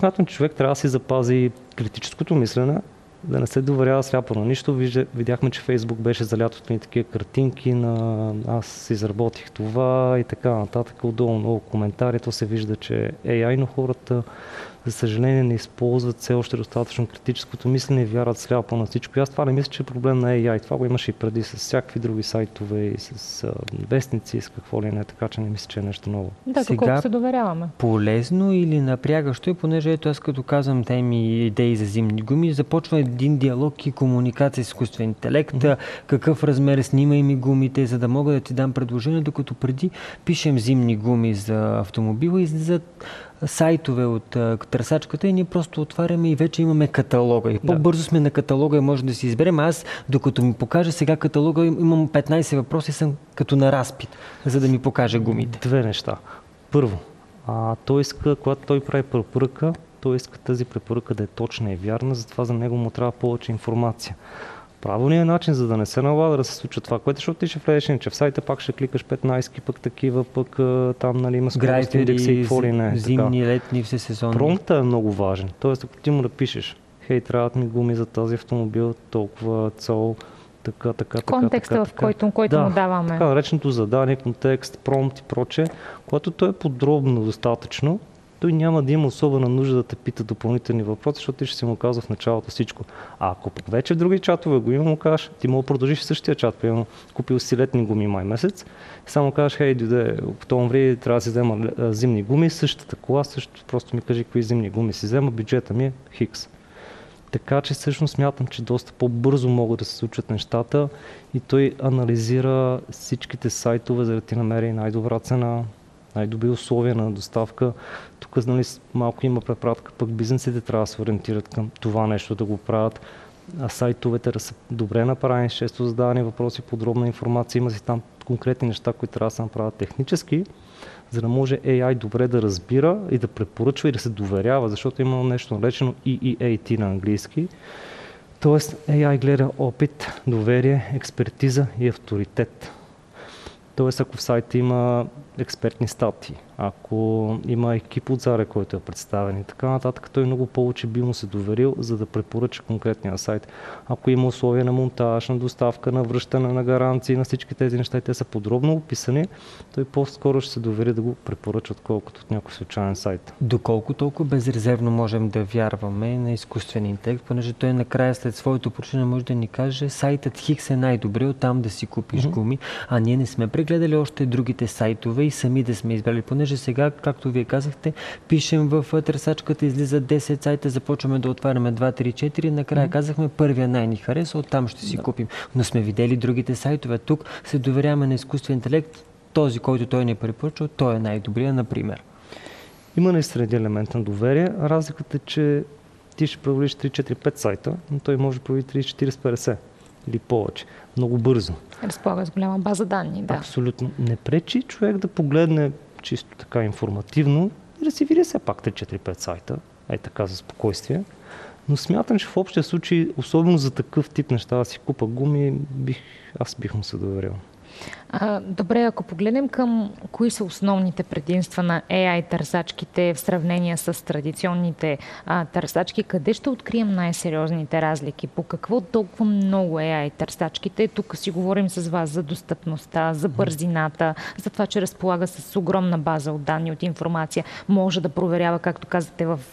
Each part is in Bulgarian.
Смятам, че човек трябва да си запази критическото мислене, да не се доверява сляпо на нищо. Видяхме, че Фейсбук беше залят от такива картинки на аз изработих това и така нататък. Отдолу много коментари, то се вижда, че AI, но хората, за съжаление, не използват все още достатъчно критическото мислене и вярват сляпо на всичко. И аз това не мисля, че е проблем на AI. Това го имаше и преди с всякакви други сайтове и с вестници и с какво ли не, така че не мисля, че е нещо ново. Да, колко се доверяваме. Полезно или напрягащо е, понеже ето аз като казвам теми идеи за зимни гуми, започва един диалог и комуникация с изкуствен интелект, какъв размер снимай ми гумите, за да мога да ти дам предложение, докато преди пишем зимни гуми за автомобила и за сайтове от търсачката и ние просто отваряме и вече имаме каталога. И по-бързо сме на каталога и може да си изберем. Аз, докато ми покаже сега каталога, имам 15 въпроси, съм като на разпит, за да ми покаже гумите. Две неща. Първо, той иска, когато той прави препоръка, той иска тази препоръка да е точна и вярна, затова за него му трябва повече информация. Правилният начин, за да не се налага да се случва това, което ще отиш в влезеш, че в сайта пак ще кликаш 15, пък такива, пък там има скорост, индекси и какво ли не. Зимни, летни, всесезонни. Промптът е много важен. Тоест, ако ти му да пишеш, хей, трябват ми гуми за този автомобил, толкова цол, така. Контекста, в който му даваме. Така нареченото задание, контекст, промпт и прочее, когато той е подробно достатъчно, той няма да има особена нужда да те пита допълнителни въпроси, защото ти ще си му казва в началото всичко. А ако пък вече в други чатове го има, му кажеш, ти мога да продължиш в същия чат, примерно купил си летни гуми май месец, и само кажеш, хей, дойде октомври, трябва да си взема зимни гуми, същата кола, също просто ми кажи кои зимни гуми си взема, бюджета ми е хикс. Така че всъщност смятам, че доста по-бързо могат да се случат нещата и той анализира всичките сайтове, за да ти намери най-добра цена, най-добри условия на доставка. Тук малко има препратка, пък бизнесите трябва да се ориентират към това нещо да го правят, а сайтовете да са добре направени, често задавани въпроси, подробна информация, има си там конкретни неща, които трябва да се направят технически, за да може AI добре да разбира и да препоръчва и да се доверява, защото има нещо наречено EEAT на английски. Тоест AI гледа опит, доверие, експертиза и авторитет. Тоест, ако в сайта има експертни статии, ако има екип от Заре, който е представен и така нататък, той много повече би му се доверил, за да препоръча конкретния сайт. Ако има условия на монтаж, на доставка, на връщане, на гаранции, на всички тези неща и те са подробно описани, той по-скоро ще се довери да го препоръча, отколкото от някой случайен сайт. Доколко толкова безрезервно можем да вярваме на изкуствен интелект, понеже той накрая след своето проучване може да ни каже, сайтът Хикс е най-добре, оттам да си купиш гуми, а ние не сме прегледали още другите сайтове и сами да сме избрали, понеже сега, както вие казахте, пишем в търсачката, излиза 10 сайта, започваме да отваряме 2, 3, 4, накрая казахме първия най-ни хареса, оттам ще си купим. Но сме видели другите сайтове. Тук се доверяваме на изкуствен интелект, този, който той ни препоръчва, той е най-добрия, например. Има наистина един елемент на доверие. Разликата е, че ти ще провериш 3-4-5 сайта, но той може да провери 30-40-50 или повече. Много бързо. Разполага с голяма база данни, да. Абсолютно. Не пречи човек да погледне чисто така информативно и да си види все пак 3-4-5 сайта, така за спокойствие. Но смятам, че в общия случай, особено за такъв тип неща, да си купа гуми, аз бих му се доверил. Добре, ако погледнем към кои са основните предимства на AI търсачките в сравнение с традиционните търсачки, къде ще открием най-сериозните разлики? По какво толкова много AI търсачките? Тук си говорим с вас за достъпността, за бързината, за това, че разполага с огромна база от данни, от информация. Може да проверява, както казате, в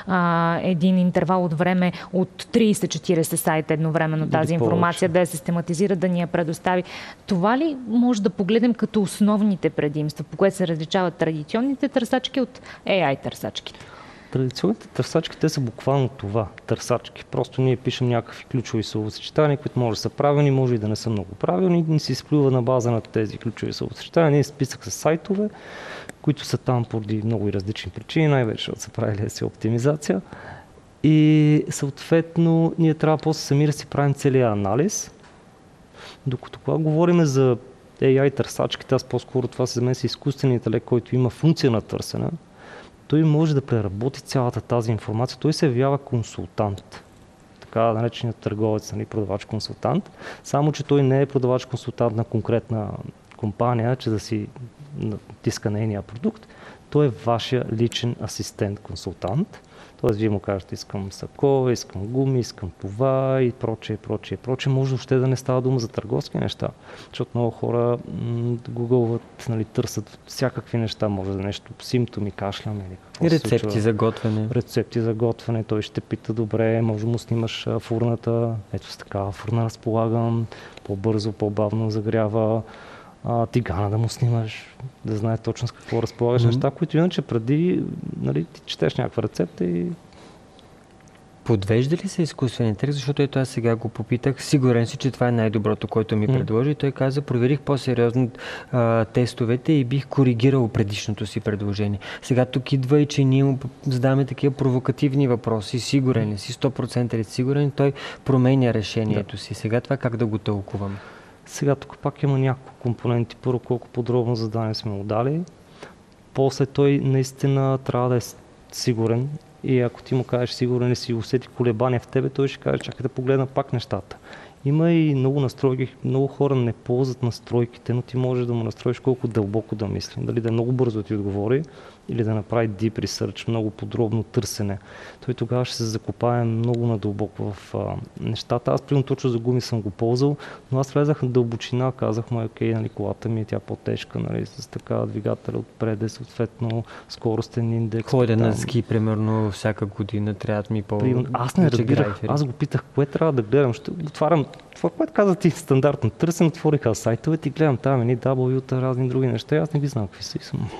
един интервал от време от 30-40 сайта едновременно тази информация, да я систематизира, да ни я предостави. Това ли може да погледнем като основните предимства, по което се различават традиционните търсачки от AI търсачките? Традиционните търсачки, те са буквално това, търсачки. Просто ние пишем някакви ключови словосъчетания, които може да са правилни, може и да не са много правилни, и се изплюва на база на тези ключови словосъчетания. Ние списък с сайтове, които са там поради много и различни причини, най-вече защото са правили си оптимизация. И съответно ние трябва после сами да си правим целия анализ. Докато когато говорим за AI търсачките, аз по-скоро това за мен са изкуствен интелект, който има функция на търсене, той може да преработи цялата тази информация. Той се явява консултант. Така нареченият търговец, продавач-консултант. Само, че той не е продавач-консултант на конкретна компания, че да си натиска нейния продукт. Той е вашия личен асистент-консултант. Тоест, вие му кажете, искам сако, искам гуми, искам това и прочее. Може въобще да не става дума за търговски неща, защото много хора гугълват, нали, търсят всякакви неща, може да нещо, симптоми, кашляне или какво се случва. Рецепти за готвене, той ще пита добре, може да му снимаш фурната, ето с такава фурна разполагам, по-бързо, по-бавно загрява, тигана да му снимаш, да знае точно с какво разполагаш, неща, които иначе преди, нали, ти четеш някаква рецепта и... Подвежда ли се изкуствен интелект, защото ето аз сега го попитах, сигурен си, че това е най-доброто, което ми предложи, и той каза, проверих по-сериозно тестовете и бих коригирал предишното си предложение. Сега тук идва и че ние му задаваме такива провокативни въпроси, сигурен ли си, 100% ли си сигурен, той променя решението си. Сега това как да го тълкуваме? Сега тук пак има няколко компоненти. Първо, колко подробно задание сме му дали. После той наистина трябва да е сигурен. И ако ти му кажеш сигурен и си усети колебания в тебе, той ще каже, чакай да погледна пак нещата. Има и много настройки, много хора не ползват настройките, но ти можеш да му настроиш колко дълбоко да мисли. Дали да е много бързо да ти отговори или да направи deep research, много подробно търсене. Той тогава ще се закопае много надълбоко в нещата. Аз примерно точно за гуми съм го ползвал, но аз влезах на дълбочина, казах му, окей, нали, колата ми е тя по-тежка, нали, с така двигателя отпред, съответно скоростен индекс. Ходя на ски, примерно, всяка година, трябва да ми Аз не разбирах, аз го питах, кое трябва да гледам, ще отварям това, което каза ти стандартно. Търсен, отвориха сайтовете и гледам там едни W-та, разни други неща. Аз не ги знам какви са.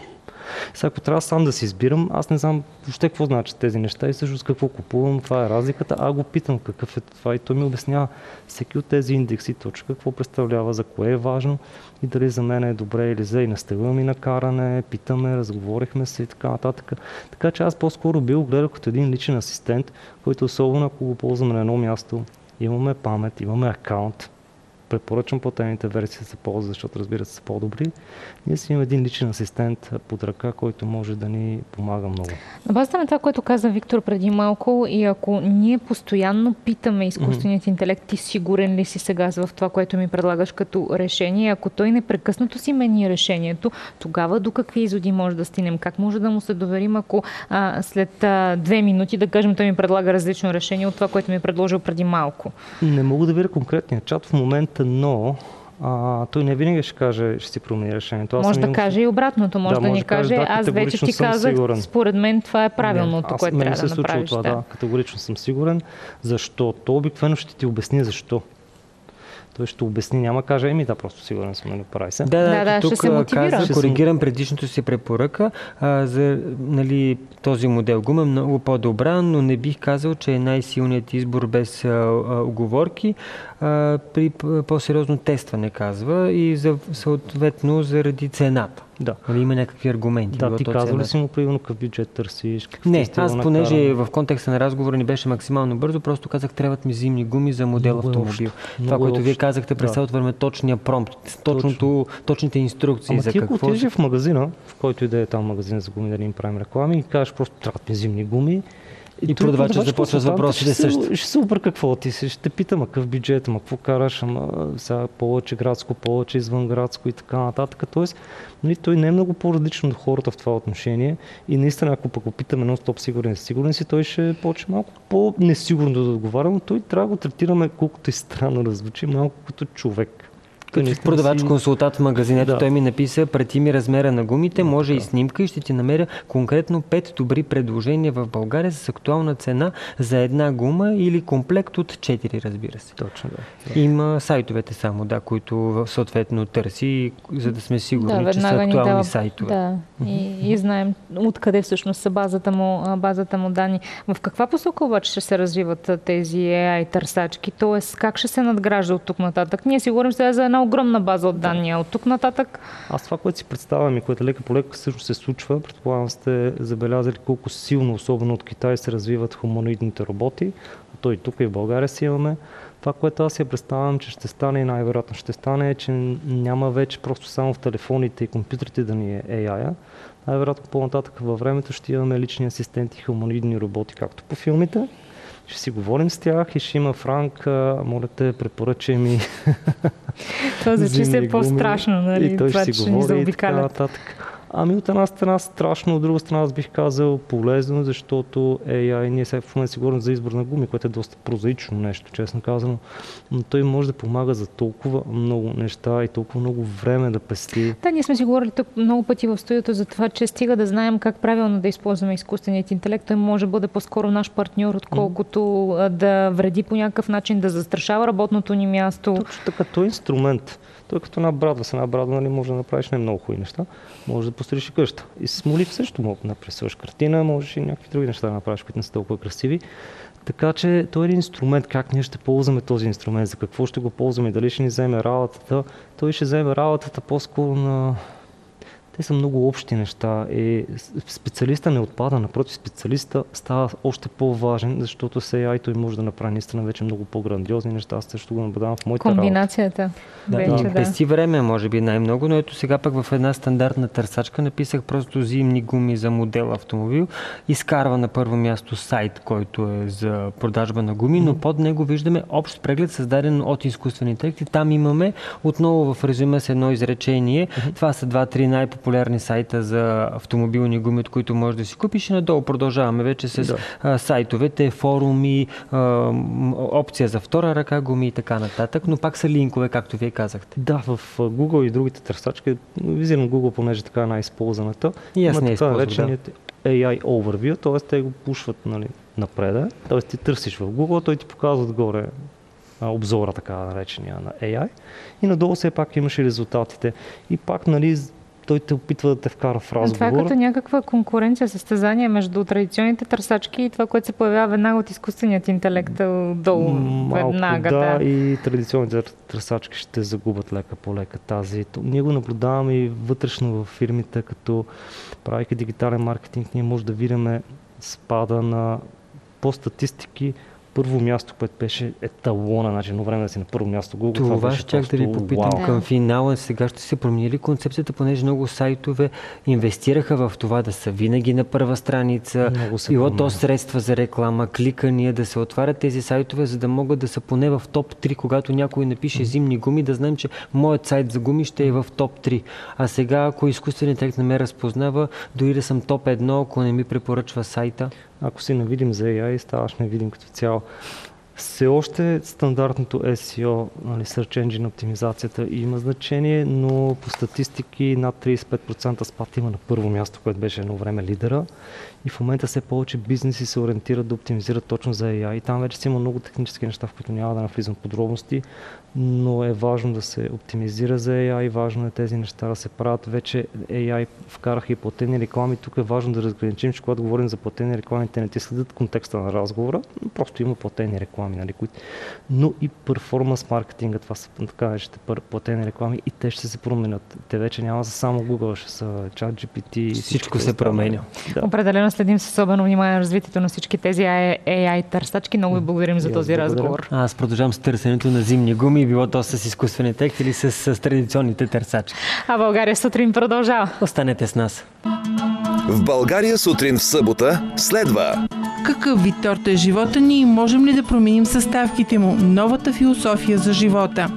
Сега, ако трябва сам да си избирам, аз не знам въобще какво значат тези неща и всъщност какво купувам, това е разликата. Аз го питам какъв е това и той ми обяснява всеки от тези индекси точно какво представлява, за кое е важно и дали за мен е добре или зле. И настъгвам и на каране, питаме, разговорихме се и така нататък. Така че аз по-скоро бил гледал като един личен асистент, който особено ако го ползваме на едно място, имаме памет, имаме акаунт. Препоръчвам по-темните версии да се ползват, защото разбира се са по-добри. Ние си имаме един личен асистент под ръка, който може да ни помага много. На базата на това, което каза Виктор преди малко, и ако ние постоянно питаме изкуственият интелект, ти сигурен ли си сега в това, което ми предлагаш като решение, ако той непрекъснато си мени решението, тогава до какви изводи може да стигнем? Как може да му се доверим, ако след 2 минути, да кажем, той ми предлага различно решение от това, което ми е предложил преди малко? Не мога да видя конкретния чат в момента, но той не винаги ще каже, ще си промени решението. Може да каже и обратното, може да ни каже, аз вече ти казах, според мен това е правилното, което трябва да направиш. Да, категорично съм сигурен. Защо? То обикновено ще ти обясни защо. Той ще обясни, няма каже, просто сигурен съм, нали, прави се. Да, тук ще се мотивира. Коригирам предишното си препоръка за, нали, този модел гума е много по-добра, но не бих казал, че е най-силният избор без уговорки. При по-сериозно тестване, казва, и съответно заради цената. Да. Има някакви аргументи. Да, ти казва ли си му примерно какъв бюджет търсиш? Не, аз понеже в контекста на разговора ни беше максимално бързо, просто казах, трябват ми зимни гуми за модел автомобил. Това, което вие казахте, през цялото време точния промпт, точните инструкции за какво. Ако отидеш в магазина, в който и да е там магазин за гуми, да не им правим реклами, и кажеш просто трябват ми зимни гуми. И продавачът започва с въпросите също. Ще се обър какво ти си, ще питам, какъв бюджет, какво караш, сега повече градско, повече извънградско и така нататък. Тоест, нали, той не е много по-различно от хората в това отношение и наистина, ако пък опитаме нон-стоп сигурен си, той ще почне малко по-несигурно да отговаря, но той трябва да го третираме, колкото и странно да звучи, малко като човек. Продавач-консултант в магазинето, той ми написа, прати ми размера на гумите, може и снимка и ще ти намеря конкретно 5 добри предложения в България с актуална цена за една гума или комплект от 4, разбира се. Точно, да. Има сайтовете само, които съответно търси, за да сме сигурни, че са актуални сайтове. Да, и знаем откъде всъщност са базата му данни. В каква посока обаче ще се развиват тези AI търсачки? Тоест, как ще се надгражда от тук нататък? Ние си говорим сега за една огромна база от данни, от тук нататък. Аз това, което си представям и което лека по лека също се случва, предполагам сте забелязали колко силно, особено от Китай, се развиват хуманоидните роботи. То и тук и в България си имаме. Това, което аз си представям, че ще стане и най-вероятно ще стане, е, че няма вече просто само в телефоните и компютрите да ни е AI-а. Най-вероятно по-нататък във времето ще имаме лични асистенти, хуманоидни роботи, както по филмите. Ще си говорим с тях и ще има Франк, моля те, препоръчай ми. Това звучи се по-страшно, нали? И той това, ще си говори и така нататък. Ами от една страна страшно, от друга страна аз бих казал полезно, защото AI, ние сега в момента си говорим за избор на гуми, което е доста прозаично нещо, честно казано, но той може да помага за толкова много неща и толкова много време да пести. Да, ние сме си говорили тук много пъти в студиото за това, че стига да знаем как правилно да използваме изкуственият интелект, той може да бъде по-скоро наш партньор, отколкото да вреди по някакъв начин, да застрашава работното ни място. Точно така, той е инструмент. Той като една брадва, с една брадва, нали, може да направиш не много хубави неща, може да построиш и къща. И с молив също мога да напресваш картина, можеш и някакви други неща да направиш, които не са толкова красиви. Така че той е един инструмент, как ние ще ползваме този инструмент, за какво ще го ползваме, дали ще ни вземе работата. Той ще вземе работата по-скоро на... Те са много общи неща и специалиста не отпада, напротив, специалиста става още по-важен, защото с AI той може да направи наистина вече много по-грандиозни неща. Аз също го наблюдавам в моята комбинацията. Да, пести време, може би най-много, но ето сега пък в една стандартна търсачка написах просто зимни гуми за модел автомобил. Изкарва на първо място сайт, който е за продажба на гуми, но под него виждаме общ преглед, създаден от изкуствен интелект и там имаме отново в резюме с едно изречение. Това са 2-3 най-популярни сайта за автомобилни гуми, от които можеш да си купиш и надолу продължаваме вече с сайтовете, форуми, опция за втора ръка гуми и така нататък, но пак са линкове, както вие казахте. Да, в Google и другите търсачки, визирам Google, понеже така е най-използваната, и аз не използвам, AI Overview, т.е. те го пушват, нали, напреда, т.е. ти търсиш в Google, той ти показва отгоре обзора, така наречения на AI и надолу все пак имаш и резултатите. И пак, нали, той те опитва да те вкара в разговор. Това е като някаква конкуренция, състезание между традиционните търсачки и това, което се появява веднага от изкуственият интелект долу. Веднага, да. И традиционните търсачки ще загубят лека по лека тази. Ние го наблюдаваме и вътрешно в фирмите, като правейки дигитален маркетинг, ние може да видим спада на по статистики. Първо място, което беше еталона, значи едно време да си на първо място Google. Това ще чак да ви попитам към финала. Сега ще се промени ли концепцията, понеже много сайтове инвестираха в това да са винаги на първа страница, било то средства за реклама, кликания, да се отварят тези сайтове, за да могат да са поне в топ 3, когато някой напише зимни гуми, да знаем, че моят сайт за гуми ще е в топ 3. А сега, ако изкуственият интелект не ме разпознава, дори да съм топ 1, ако не ми препоръчва сайта. Ако си навидим за AI, ставаш невидим като цяло. Все още стандартното SEO, нали, Search Engine оптимизацията има значение, но по статистики над 35% спад има на първо място, което беше едно време лидера. И в момента все повече бизнеси се ориентират да оптимизират точно за AI. И там вече си има много технически неща, в които няма да навлизам подробности, но е важно да се оптимизира за AI, важно е тези неща да се правят. Вече AI вкараха и платени реклами. Тук е важно да разграничим, че когато говорим за платени реклами, те не ти следят контекста на разговора, просто има платени реклами, нали, които... но и перформанс маркетинга, това са така наречените платени реклами и те ще се променят. Те вече няма за само Google, ще са ChatGPT. Всичко се променя. Да. Определено следим с особено внимание на развитието на всички тези AI търсачки. Много ви благодарим за този разговор. Аз продължавам с търсенето на зимни гуми, било то с изкуствен интелект или с традиционните търсачки. А България сутрин продължава. Останете с нас. В България сутрин в събота следва. Какъв вид торт е живота ни и можем ли да променим съставките му? Новата философия за живота.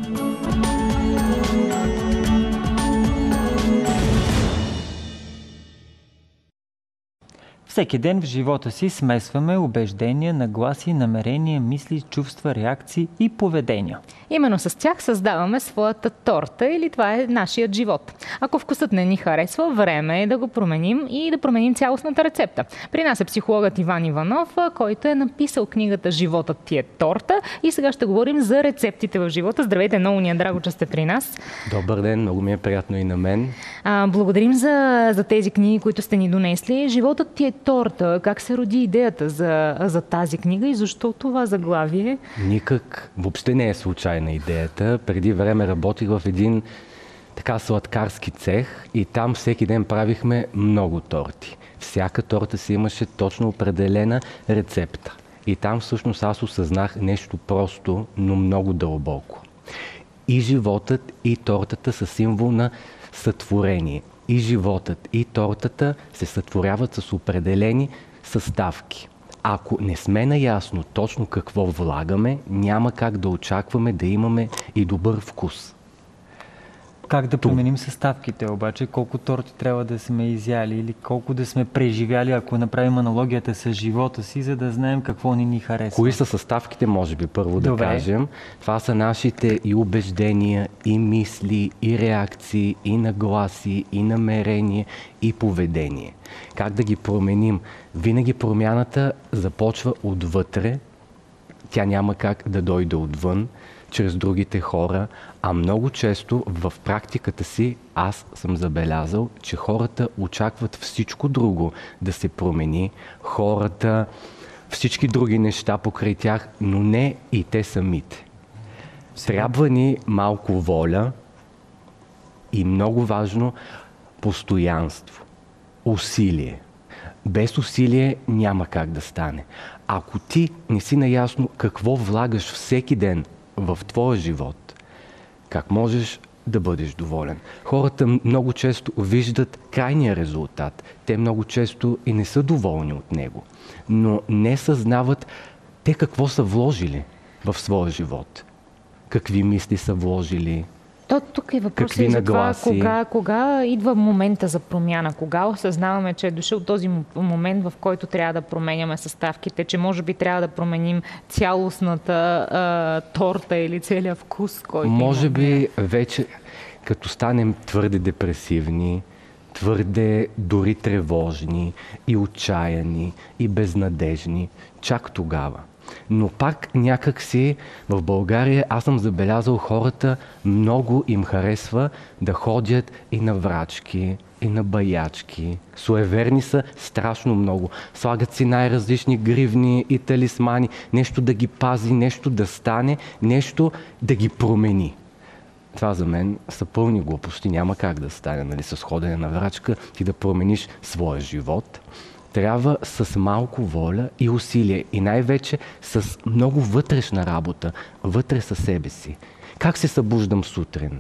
Всеки ден в живота си смесваме убеждения, нагласи, намерения, мисли, чувства, реакции и поведения. Именно с тях създаваме своята торта или това е нашият живот. Ако вкусът не ни харесва, време е да го променим и да променим цялостната рецепта. При нас е психологът Иван Иванов, който е написал книгата "Животът ти е торта" и сега ще говорим за рецептите в живота. Здравейте, много ни е драго, че сте при нас. Добър ден, много ми е приятно и на мен. Благодарим за тези книги, които сте ни донесли. "Животът ти е торта". Как се роди идеята за тази книга и защо това заглавие? Никак, въобще не е случайна идеята. Преди време работих в един така сладкарски цех и там всеки ден правихме много торти. Всяка торта си имаше точно определена рецепта. И там всъщност аз осъзнах нещо просто, но много дълбоко. И животът, и тортата са символ на сътворение. И животът, и тортата се сътворяват с определени съставки. Ако не сме наясно точно какво влагаме, няма как да очакваме да имаме и добър вкус. Как да променим съставките обаче? Колко торти трябва да сме изяли или колко да сме преживяли, ако направим аналогията с живота си, за да знаем какво ни харесва? Кои са съставките, може би първо да Добре. кажем. Това са нашите и убеждения, и мисли, и реакции, и нагласи, и намерение, и поведение. Как да ги променим? Винаги промяната започва отвътре. Тя няма как да дойде отвън, чрез другите хора, а много често в практиката си аз съм забелязал, че хората очакват всичко друго да се промени. Хората, всички други неща покрай тях, но не и те самите. Трябва ни малко воля и много важно постоянство, усилие. Без усилие няма как да стане. Ако ти не си наясно какво влагаш всеки ден в твоя живот, как можеш да бъдеш доволен? Хората много често виждат крайния резултат. Те много често и не са доволни от него, но не съзнават те какво са вложили в своя живот. Какви мисли са вложили. Тук е въпросът Какви и за това, нагласи? кога идва момента за промяна, кога осъзнаваме, че е дошъл този момент, в който трябва да променяме съставките, че може би трябва да променим цялостната торта или целият вкус, който Може имаме. би вече като станем твърде депресивни, твърде дори тревожни и отчаяни и безнадежни, чак тогава. Но пак някак си в България аз съм забелязал хората, много им харесва да ходят и на врачки, и на баячки. Суеверни са страшно много. Слагат си най-различни гривни и талисмани. Нещо да ги пази, нещо да стане, нещо да ги промени. Това за мен са пълни глупости. Няма как да стане, нали, с ходене на врачка ти да промениш своя живот. Трябва с малко воля и усилие и най-вече с много вътрешна работа, вътре със себе си. Как се събуждам сутрин?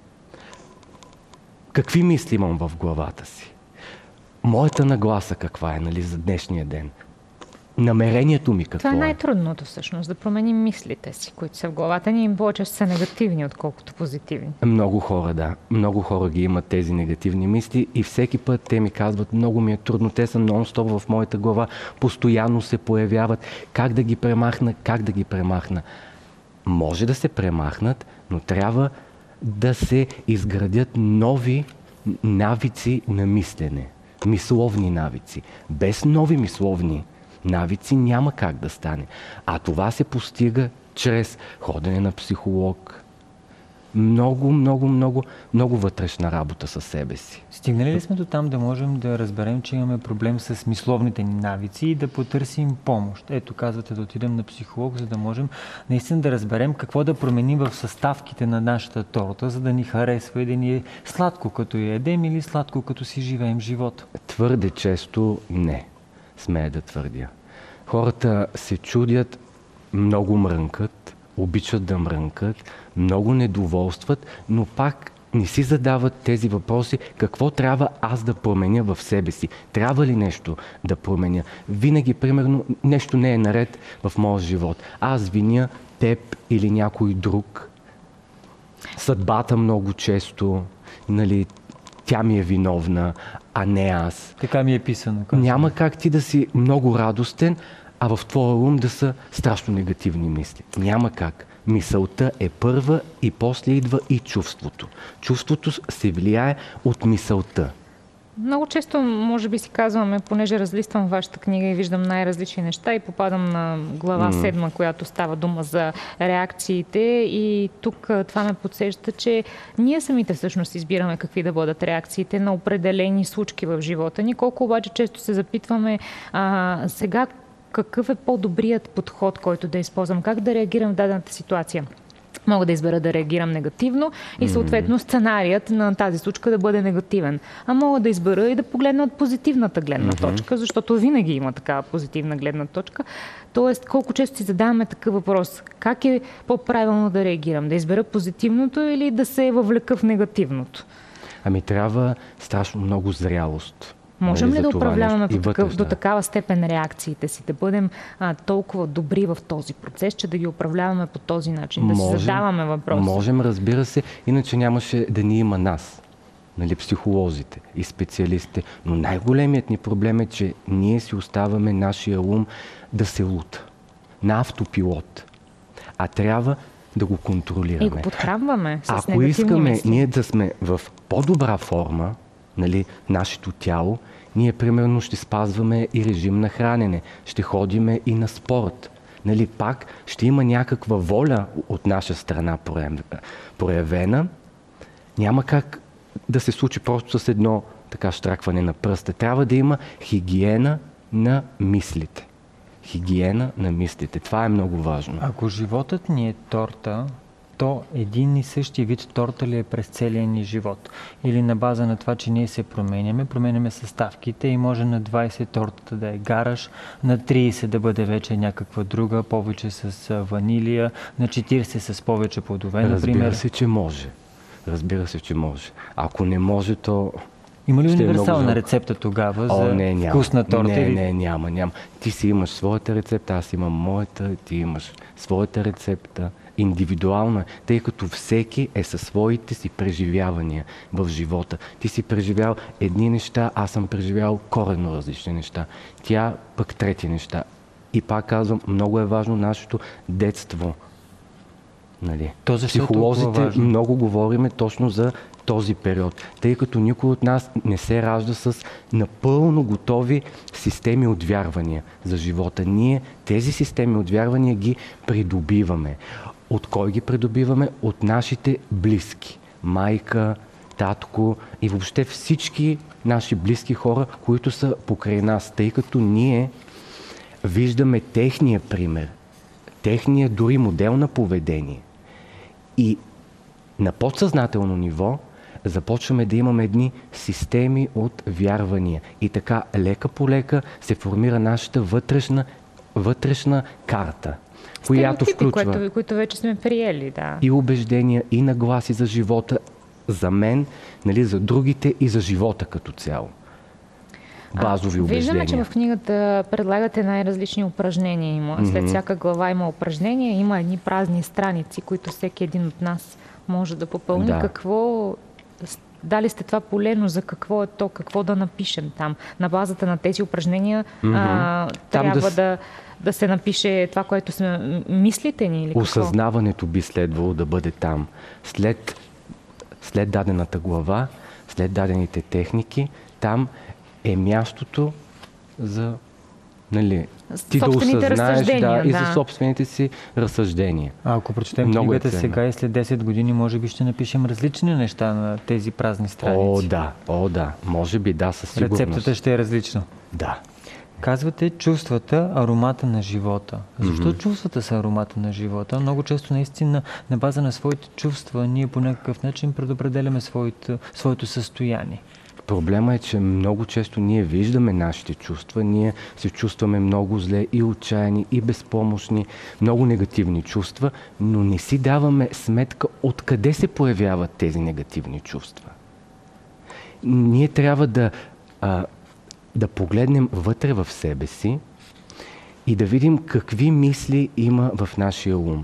Какви мисли имам в главата си? Моята нагласа каква е, нали, за днешния ден? Намерението ми какво Това е е? най-трудното всъщност, да променим мислите си, които са в главата ни, им повече са негативни, отколкото позитивни. Много хора, да. Много хора ги имат тези негативни мисли и всеки път те ми казват, много ми е трудно, те са нон-стоп в моята глава, постоянно се появяват. Как да ги премахна? Как да ги премахна? Може да се премахнат, но трябва да се изградят нови навици на мислене. Мисловни навици. Без нови мисловни навици няма как да стане. А това се постига чрез ходене на психолог. Много вътрешна работа със себе си. Стигнали ли сме до там да можем да разберем, че имаме проблем с мисловните ни навици и да потърсим помощ? Ето, казвате да отидем на психолог, за да можем наистина да разберем какво да променим в съставките на нашата торта, за да ни харесва и да ни е сладко като я едем или сладко като си живеем живота. Твърде често не, смея да твърдя. Хората се чудят, много мрънкат, обичат да мрънкат, много недоволстват, но пак не си задават тези въпроси, какво трябва аз да променя в себе си. Трябва ли нещо да променя? Винаги, примерно, нещо не е наред в моя живот. Аз виня теб или някой друг. Съдбата много често, нали, тя ми е виновна, а не аз. Така ми е писано. казвам. Няма как ти да си много радостен, а в твоя ум да са страшно негативни мисли. Няма как. Мисълта е първа и после идва и чувството. Чувството се влияе от мисълта. Много често, може би си казваме, понеже разлиствам вашата книга и виждам най-различни неща и попадам на глава 7, която става дума за реакциите, и тук това ме подсеща, че ние самите всъщност избираме какви да бъдат реакциите на определени случки в живота ни. Колко обаче често се запитваме сега какъв е по-добрият подход, който да използвам, как да реагирам в дадената ситуация. Мога да избера да реагирам негативно и съответно сценарият на тази случка да бъде негативен. А мога да избера и да погледна от позитивната гледна точка, защото винаги има такава позитивна гледна точка. Тоест, колко често си задаваме такъв въпрос, как е по-правилно да реагирам? Да избера позитивното или да се въвлека в негативното? Ами трябва страшно много зрялост Можем ли да управляваме до да. такава степен реакциите си, да бъдем толкова добри в този процес, че да ги управляваме по този начин, да си задаваме въпроси? Можем, разбира се, иначе нямаше да ни има нас, нали, психолозите и специалистите. Но най-големият ни проблем е, че ние си оставаме нашия ум да се лута на автопилот, а трябва да го контролираме. И го подхранваме с Ако негативни искаме мисли. ние да сме в по-добра форма, нали, нашето тяло, ние примерно ще спазваме и режим на хранене, ще ходиме и на спорт. Нали, пак ще има някаква воля от наша страна проявена. Няма как да се случи просто с едно така щракване на пръста. Трябва да има хигиена на мислите. Хигиена на мислите. Това е много важно. Ако животът ни е торта, то един и същи вид торта ли е през целия ни живот? Или на база на това, че ние се променяме съставките и може на 20 тортата да е гараж, на 30 да бъде вече някаква друга, повече с ванилия, на 40 с повече плодове, например. Разбира се, че може. Ако не може, то... Има ли универсална рецепта тогава за вкусна торта? Няма. Ти си имаш своята рецепта, аз имам моята, ти имаш своята рецепта. Индивидуално е, тъй като всеки е със своите си преживявания в живота. Ти си преживял едни неща, аз съм преживял коренно различни неща. Тя пък трети неща. И пак казвам, много е важно нашето детство. Нали? Психолозите много говориме точно за този период, тъй като никой от нас не се ражда с напълно готови системи от вярвания за живота. Ние тези системи от вярвания ги придобиваме. От кой ги придобиваме? От нашите близки. Майка, татко и въобще всички наши близки хора, които са покрай нас, тъй като ние виждаме техния пример, техния дори модел на поведение. И на подсъзнателно ниво започваме да имаме едни системи от вярвания. И така лека по лека се формира нашата вътрешна карта, която включва които вече сме приели, да. И убеждения, и нагласи за живота, за мен, нали, за другите и за живота като цяло. Базови убеждения. Виждаме, че в книгата предлагате най-различни упражнения. Има. След всяка глава има упражнения, има едни празни страници, които всеки един от нас може да попълни. Да. Дали сте това полено, за какво е то, какво да напишем там? На базата на тези упражнения трябва да се напише това, което сме мислите ни или какво? Осъзнаването би следвало да бъде там. След дадената глава, след дадените техники, там е мястото за, нали, ти да осъзнаеш и за собствените си разсъждения. А ако прочетем книгата сега и след 10 години, може би ще напишем различни неща на тези празни страници. О, да. Може би, да, със сигурност. Рецептата ще е различна. Да. Казвате чувствата, аромата на живота. Защо чувствата са аромата на живота? Много често наистина на база на своите чувства ние по някакъв начин предопределяме своето състояние. Проблема е, че много често ние виждаме нашите чувства, ние се чувстваме много зле и отчаяни, и безпомощни, много негативни чувства, но не си даваме сметка откъде се появяват тези негативни чувства. Ние трябва да погледнем вътре в себе си и да видим какви мисли има в нашия ум.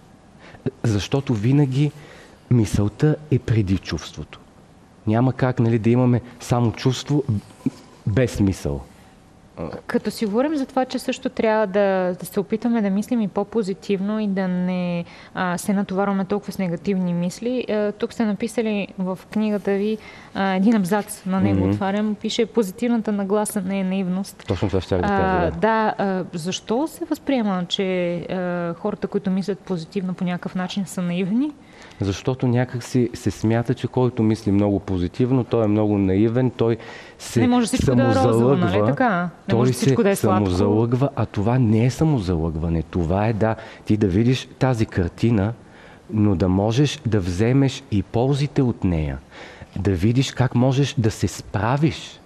Защото винаги мисълта е преди чувството. Няма как, нали, да имаме само чувство без мисъл. Като си говорим за това, че също трябва да се опитаме да мислим и по-позитивно и да не се натоварваме толкова с негативни мисли. Тук сте написали в книгата ви един абзац, на него отварям, пише: позитивната нагласа не е наивност. Точно това ще кажа. Защо се възприема, че хората, които мислят позитивно по някакъв начин, са наивни? Защото някак си се смята, че който мисли много позитивно, той е много наивен, той се самозалъгва. Нали така? Не може всичко да е сладко. Самозалъгва, а това не е самозалъгване. Това е ти да видиш тази картина, но да можеш да вземеш и ползите от нея. Да видиш как можеш да се справиш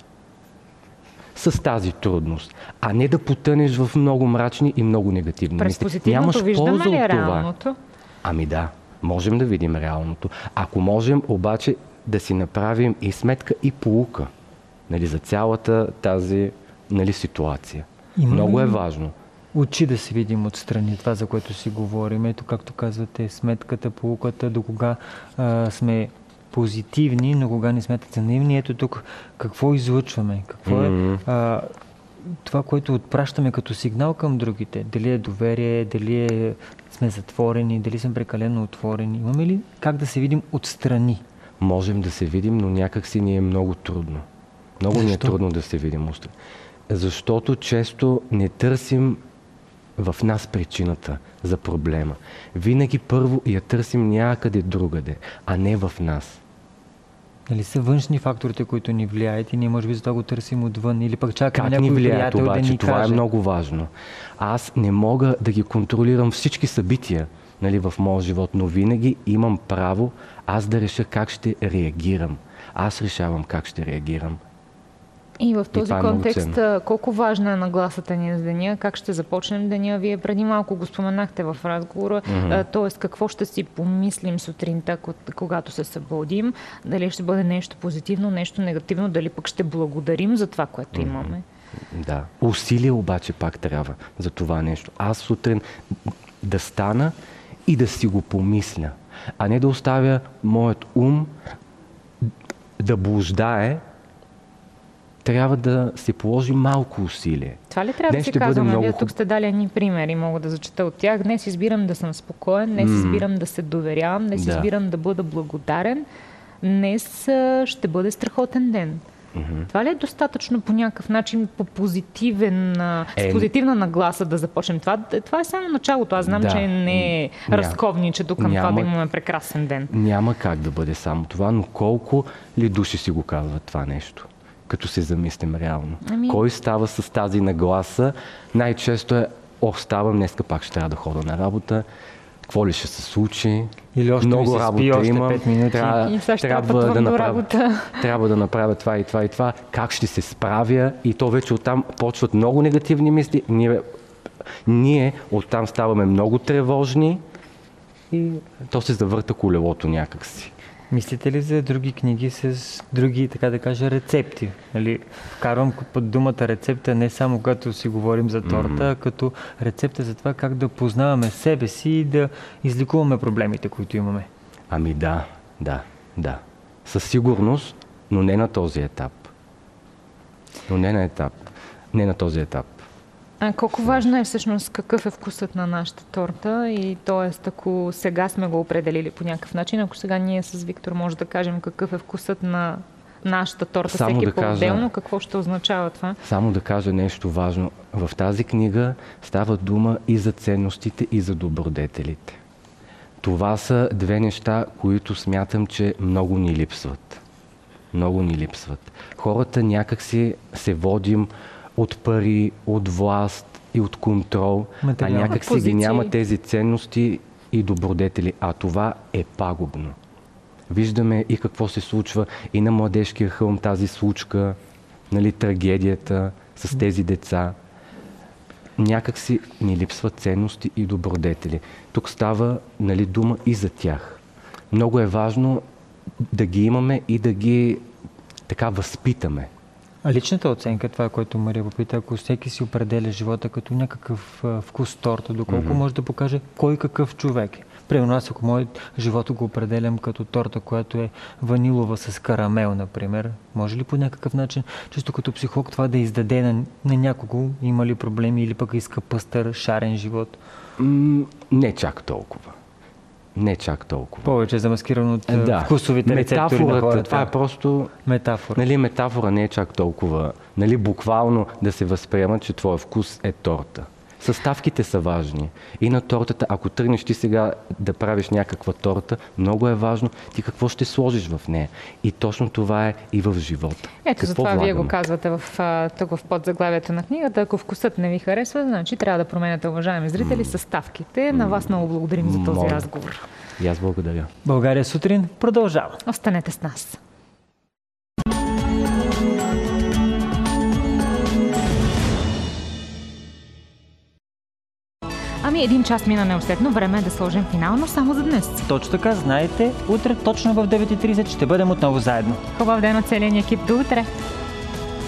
с тази трудност, а не да потънеш в много мрачни и много негативни мисли. През позитивното виждаме ли реалното? Ами да. Можем да видим реалното. Ако можем обаче да си направим и сметка и поука. нали, за цялата тази, нали, ситуация. Има Много е ли важно. Очи да се видим отстрани, това, за което си говорим. Ето, както казвате, сметката, поуката, до кога сме позитивни, но кога не смятате наивни. Ето тук какво излъчваме, какво е това, което отпращаме като сигнал към другите. Дали е доверие, дали сме затворени, дали сме прекалено отворени. Имаме ли как да се видим отстрани? Можем да се видим, но някак си ни е много трудно. Много ни е трудно да се видим отстрани. Защото често не търсим в нас причината за проблема. Винаги първо я търсим някъде другаде, а не в нас. Дали са външни факторите, които ни влияят и ние може би за това го търсим отвън или пък чакаме Как ни някой влияят приятел обаче? да ни Това каже. е много важно. Аз не мога да ги контролирам всички събития, нали, в моя живот, но винаги имам право аз да реша как ще реагирам. Аз решавам как ще реагирам. И в този това е много контекст, ценно. колко важна е нагласата ни за деня, как ще започнем деня? Вие преди малко го споменахте в разговора, т.е. какво ще си помислим сутринта, когато се събудим, дали ще бъде нещо позитивно, нещо негативно, дали пък ще благодарим за това, което имаме. Да. Усилие обаче пак трябва за това нещо. Аз сутрин да стана и да си го помисля, а не да оставя моят ум да блуждае. Трябва да се положи малко усилие. Това ли трябва да си казваме? Вие тук сте дали едни примери, мога да зачета от тях. Днес избирам да съм спокоен, днес избирам да се доверявам, днес избирам да бъда благодарен, днес ще бъде страхотен ден. Това ли е достатъчно по някакъв начин, по позитивен, с позитивна нагласа да започнем? Това е само началото. Аз знам, че не е разковничето към това да имаме прекрасен ден. Няма как да бъде само това, но колко ли души си го казват това нещо? Като се замислим реално. Кой става с тази нагласа? Най-често е, ставам, днеска пак ще трябва да ходя на работа. Какво ли ще се случи? Или още много работа имам. 5 минути. Трябва да направя това и това и това. Как ще се справя? И то вече оттам почват много негативни мисли. Ние оттам ставаме много тревожни и то се завърта колелото някакси. Мислите ли за други книги с други, така да кажа, рецепти? Вкарвам под думата рецепта не само когато си говорим за торта, а като рецепта за това как да познаваме себе си и да излекуваме проблемите, които имаме. Ами да. Със сигурност, но не на този етап. Не на този етап. Колко важно е всъщност какъв е вкусът на нашата торта и т.е. ако сега сме го определили по някакъв начин, ако сега ние с Виктор може да кажем какъв е вкусът на нашата торта, всеки по-отделно, какво ще означава това? Само да кажа нещо важно. В тази книга става дума и за ценностите, и за добродетелите. Това са две неща, които смятам, че много ни липсват. Много ни липсват. Хората някакси се водим от пари, от власт и от контрол, а някак си ги няма тези ценности и добродетели, а това е пагубно. Виждаме и какво се случва и на Младежкия хълм, тази случка, нали, трагедията с тези деца. Някак си ни липсват ценности и добродетели. Тук става, нали, дума и за тях. Много е важно да ги имаме и да ги така възпитаме. А личната оценка, това, което Мария попита, ако всеки си определя живота като някакъв вкус торта, доколко може да покаже кой какъв човек е. Примерно аз, ако моят живот го определям като торта, която е ванилова с карамел, например, може ли по някакъв начин, чисто като психолог, това да издаде на някого, има ли проблеми или пък иска пъстър, шарен живот? Не чак толкова. Повече замаскирано от вкусовите рецептори на хората. Това е просто метафора. Нали, метафора не е чак толкова. Нали, буквално да се възприема, че твоя вкус е торта. Съставките са важни. И на тортата, ако тръгнеш ти сега да правиш някаква торта, много е важно ти какво ще сложиш в нея. И точно това е и в живота. Ето за това вие го казвате тук в подзаглавието на книгата. Ако вкусът не ви харесва, значи трябва да променяте, уважаеми зрители, съставките. На вас много благодарим за този разговор. И аз благодаря. България сутрин продължава. Останете с нас. Един час мина неусетно, време е да сложим финално само за днес. Точно така, знаете, утре точно в 9:30 ще бъдем отново заедно. Хубав ден от целия ни екип, до утре!